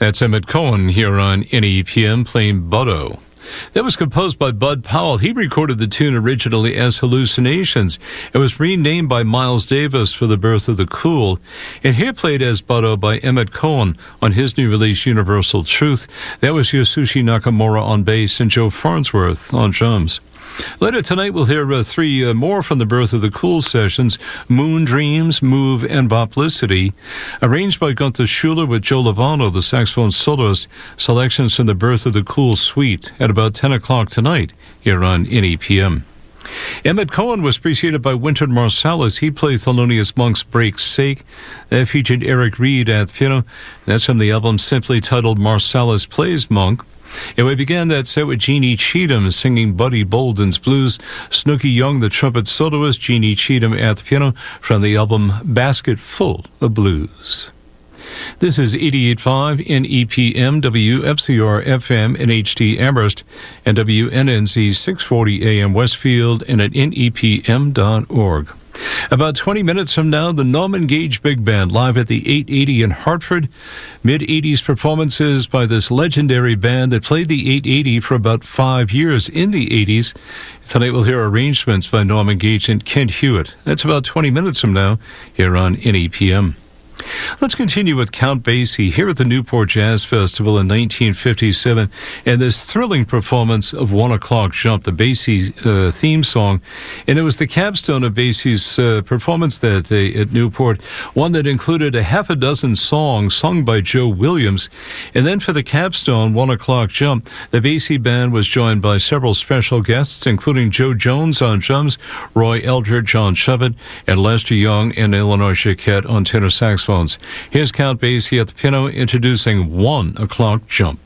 That's Emmett Cohen here on NEPM playing Bodo. That was composed by Bud Powell. He recorded the tune originally as Hallucinations. It was renamed by Miles Davis for The Birth of the Cool, and here played as Bodo by Emmett Cohen on his new release Universal Truth. That was Yosushi Nakamura on bass and Joe Farnsworth on drums. Later tonight, we'll hear three more from the Birth of the Cool sessions: Moon Dreams, Move, and Boplicity, arranged by Gunther Schuller with Joe Lovano, the saxophone soloist. Selections from the Birth of the Cool suite at about 10 o'clock tonight here on NEPM. Emmett Cohen was preceded by Wynton Marsalis. He played Thelonious Monk's Break's Sake. That featured Eric Reed at piano. That's from the album simply titled Marsalis Plays Monk. And we began that set with Jeannie Cheatham singing Buddy Bolden's Blues. Snooky Young, the trumpet soloist, Jeannie Cheatham at the piano from the album Basket Full of Blues. This is 88.5 NEPM, WFCR-FM in HD Amherst, and WNNZ 640 AM Westfield, and at nepm.org. About 20 minutes from now, the Norman Gage Big Band live at the 880 in Hartford. Mid-80s performances by this legendary band that played the 880 for about 5 years in the 80s. Tonight we'll hear arrangements by Norman Gage and Kent Hewitt. That's about 20 minutes from now here on NEPM. Let's continue with Count Basie here at the Newport Jazz Festival in 1957, and this thrilling performance of 1 O'Clock Jump, the Basie theme song. And it was the capstone of Basie's performance that day at Newport, one that included a half a dozen songs sung by Joe Williams. And then for the capstone, 1 O'Clock Jump, the Basie Band was joined by several special guests, including Joe Jones on drums, Roy Eldridge on trumpet, and Lester Young and Eleanor Jacquet on tenor saxophone. Here's Count Basie at the piano introducing 1 O'Clock Jump.